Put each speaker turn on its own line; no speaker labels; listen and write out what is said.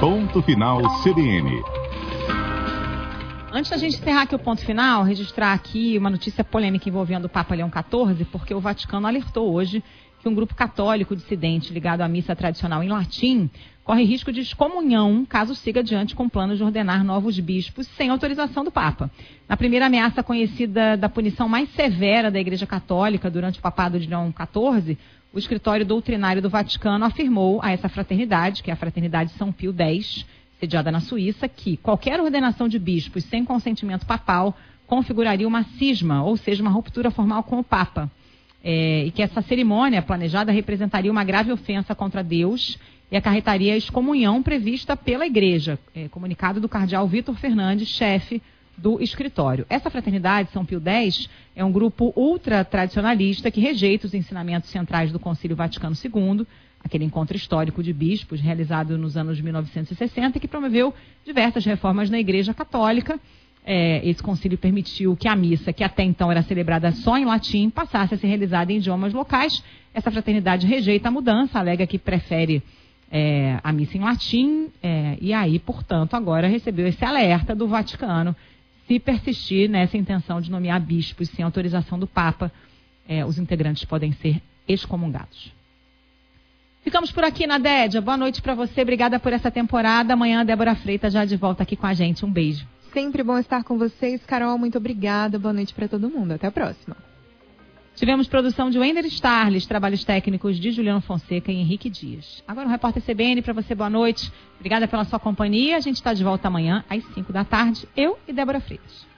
Ponto Final CBN.
Antes da gente encerrar aqui o ponto final, registrar aqui uma notícia polêmica envolvendo o Papa Leão XIV, porque o Vaticano alertou hoje que um grupo católico dissidente ligado à missa tradicional em latim corre risco de excomunhão caso siga adiante com o plano de ordenar novos bispos sem autorização do Papa. Na primeira ameaça conhecida da punição mais severa da Igreja Católica durante o papado de Leão XIV, o escritório doutrinário do Vaticano afirmou a essa fraternidade, que é a Fraternidade São Pio X, sediada na Suíça, que qualquer ordenação de bispos sem consentimento papal configuraria uma cisma, ou seja, uma ruptura formal com o Papa. E que essa cerimônia planejada representaria uma grave ofensa contra Deus e acarretaria a excomunhão prevista pela Igreja. Comunicado do cardeal Vitor Fernandes, chefe do escritório. Essa fraternidade, São Pio X, é um grupo ultra-tradicionalista que rejeita os ensinamentos centrais do Concílio Vaticano II, aquele encontro histórico de bispos realizado nos anos 1960 e que promoveu diversas reformas na Igreja Católica. Esse concílio permitiu que a missa, que até então era celebrada só em latim, passasse a ser realizada em idiomas locais. Essa fraternidade rejeita a mudança, alega que prefere a missa em latim e aí, portanto, agora recebeu esse alerta do Vaticano. Se persistir nessa intenção de nomear bispos sem autorização do Papa, os integrantes podem ser excomungados. Ficamos por aqui, Nadédia. Boa noite para você. Obrigada por essa temporada. Amanhã a Débora Freitas já de volta aqui com a gente. Um beijo.
Sempre bom estar com vocês. Carol, muito obrigada. Boa noite para todo mundo. Até a próxima.
Tivemos produção de Wender Starles, trabalhos técnicos de Juliano Fonseca e Henrique Dias. Agora o Repórter CBN para você. Boa noite. Obrigada pela sua companhia. A gente está de volta amanhã às 5 da tarde. Eu e Débora Freitas.